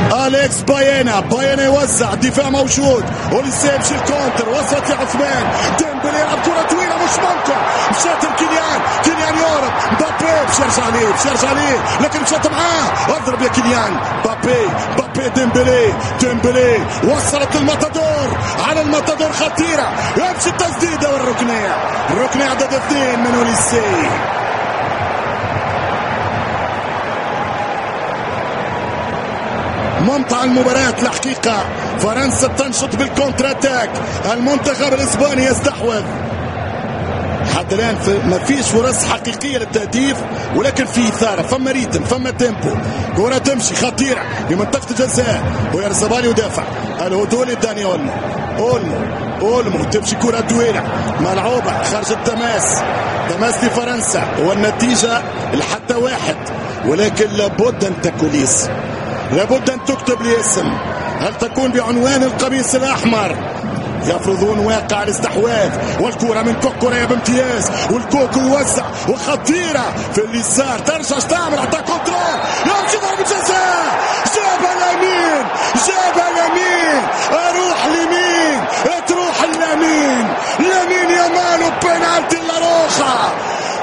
أليكس باينا يوزع، الدفاع موجود، اوليسيه يمشي الكونتر، وصلت لعثمان ديمبلي يلعب كرة طويلة مش ممكن، مشات كيليان يورب، مبابي باش يرجع عليه لكن مشات معاه، اضرب يا كيليان، مبابي ديمبلي وصلت الماتادور على الماتادور، خطيرة، يمشي التسديدة والركنية عدد 2 من اوليسيه. ممتع المباراة الحقيقة، فرنسا تنشط بالكونتر اتاك، المنتخب الاسباني يستحوذ. حتى الان ما فيش فرص حقيقية للتهديف، ولكن في إثارة، فما ريتم، فما تيمبو، كرة تمشي خطيرة لمنطقة الجزاء، ويرزبالي يدافع، الهدول داني اولمو تمشي كرة طويلة ملعوبة خارج التماس لفرنسا، والنتيجة لحتى 1، ولكن لابد أن تكوليس، لابد أن تكتب لي اسم، هل تكون بعنوان القميص الأحمر؟ يفرضون واقع الاستحواذ، والكرة من كوكوريا بامتياز، والكوكو يوزع وخطيرة في اليسار، ترجع تعمل عطا كونترول، يمشي ضربة جزاء، جابها اليمين، اروح اليمين، تروح اليمين، لامين يامال وبينالتي لاروخا.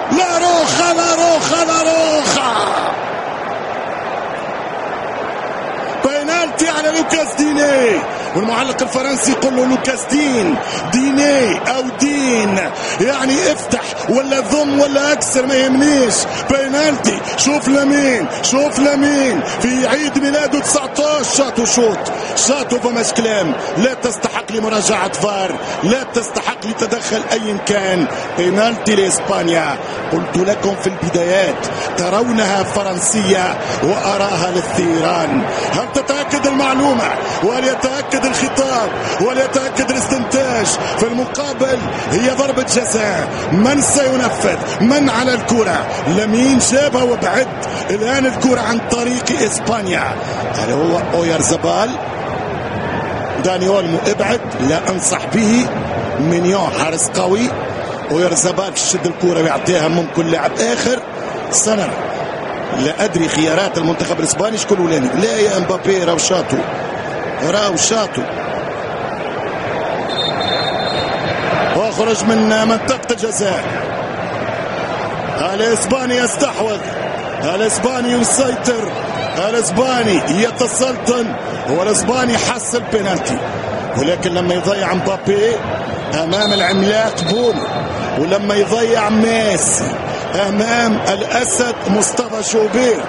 بينالتي على لوكاس ديني، والمعلق الفرنسي يقول له لوكاس ديني او دين، يعني افتح ولا ضم ولا اكسر ما يهمنيش، بينالتي. شوف لامين في عيد ميلاده 19 شاطوا فماش كلام، لا تستحق لمراجعة فار، لا تستحق لتدخل اي كان، بينالتي لاسبانيا. قلت لكم في البدايات ترونها فرنسية وأراها للثيران. هل تتأكد المعلومة وليتأكد الخطاب وليتأكد الاستنتاج؟ في المقابل هي ضربة جزاء، من سينفذ؟ من على الكرة؟ لامين جابها وبعد، الآن الكرة عن طريق إسبانيا، هل هو أويرزابال؟ داني اولمو ابعد، لا أنصح به، مينيون حارس قوي، ويرزبال تشد الكرة ويعطيها ممكن لاعب آخر، سنر. لا أدري خيارات المنتخب الإسباني شكون ولاني، لا يا مبابي راو شاطو واخرج من منطقة الجزاء. الإسباني يستحوذ، الإسباني يسيطر، الإسباني يتسلطن، والإسباني حصل بينالتي، ولكن لما يضيع مبابي أمام العملاق بونو، ولما يضيع ميسي أمام الأسد مصطفى شوبير،